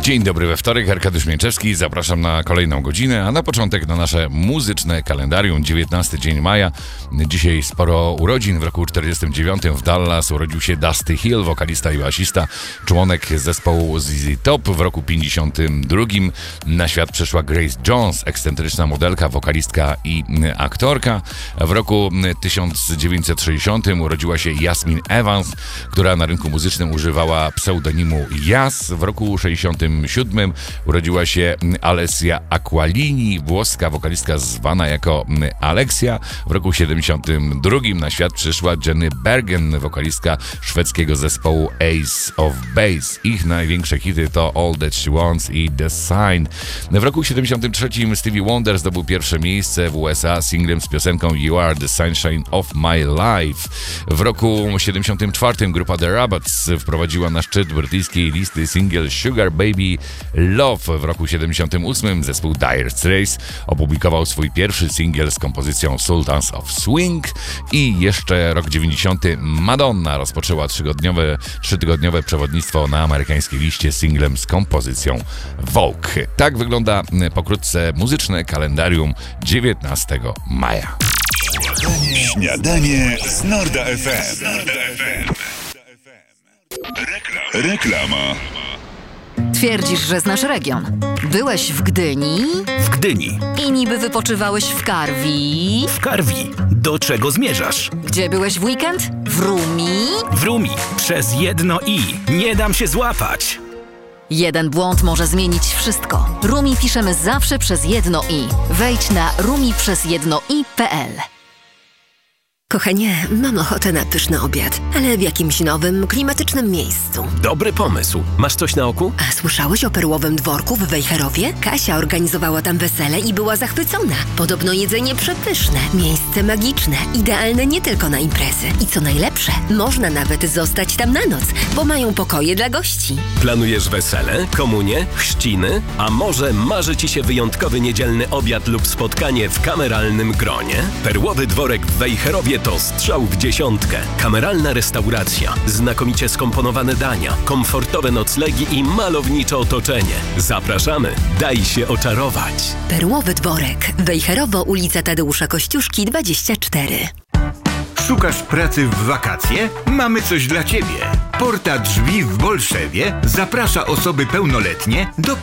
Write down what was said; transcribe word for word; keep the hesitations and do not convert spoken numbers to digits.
Dzień dobry we wtorek, Arkadiusz Mięczewski, zapraszam na kolejną godzinę, a na początek na nasze muzyczne kalendarium, dziewiętnasty dzień maja. Dzisiaj sporo urodzin. W roku czterdziestym dziewiątym w Dallas urodził się Dusty Hill, wokalista i basista, członek zespołu Z Z Top. W roku pięćdziesiątym drugim na świat przyszła Grace Jones, ekscentryczna modelka, wokalistka i aktorka. W roku tysiąc dziewięćset sześćdziesiątym urodziła się Jasmine Evans, która na rynku muzycznym używała pseudonimu Yas. W roku sześćdziesiątym siódmym urodziła się Alessia Aquilini, włoska wokalistka zwana jako Alexia. W roku siedemdziesiątym drugim na świat przyszła Jenny Bergen, wokalistka szwedzkiego zespołu Ace of Base. Ich największe hity to All That She Wants i The Sign. W roku siedemdziesiątym trzecim Stevie Wonder zdobył pierwsze miejsce w U S A singlem z piosenką You Are The Sunshine of My Life. W roku siedemdziesiątym czwartym grupa The Rabbits wprowadziła na szczyt brytyjskiej listy singiel Sugar Baby Love. W roku siedemdziesiątym ósmym zespół Dire Straits opublikował swój pierwszy singiel z kompozycją Sultans of Swing i jeszcze rok dziewięćdziesiąty Madonna rozpoczęła trzygodniowe, trzytygodniowe przewodnictwo na amerykańskiej liście singlem z kompozycją Vogue. Tak wygląda pokrótce muzyczne kalendarium dziewiętnastego maja. Śniadanie z Norda F M. Reklama. Twierdzisz, że znasz region. Byłeś w Gdyni? W Gdyni. I niby wypoczywałeś w Karwi? W Karwi. Do czego zmierzasz? Gdzie byłeś w weekend? W Rumi? W Rumi. Przez jedno i. Nie dam się złapać. Jeden błąd może zmienić wszystko. Rumi piszemy zawsze przez jedno i. Wejdź na rumi przez jedno i kropka p l. Kochanie, mam ochotę na pyszny obiad, ale w jakimś nowym, klimatycznym miejscu. Dobry pomysł. Masz coś na oku? A słyszałeś o Perłowym Dworku w Wejherowie? Kasia organizowała tam wesele i była zachwycona. Podobno jedzenie przepyszne, miejsce magiczne, idealne nie tylko na imprezy. I co najlepsze, można nawet zostać tam na noc, bo mają pokoje dla gości. Planujesz wesele, komunię, chrzciny? A może marzy Ci się wyjątkowy niedzielny obiad lub spotkanie w kameralnym gronie? Perłowy Dworek w Wejherowie to strzał w dziesiątkę. Kameralna restauracja, znakomicie skomponowane dania, komfortowe noclegi i malownicze otoczenie. Zapraszamy, daj się oczarować. Perłowy Dworek, Wejherowo, ulica Tadeusza Kościuszki dwadzieścia cztery. Szukasz pracy w wakacje? Mamy coś dla Ciebie. Porta Drzwi w Bolszewie zaprasza osoby pełnoletnie do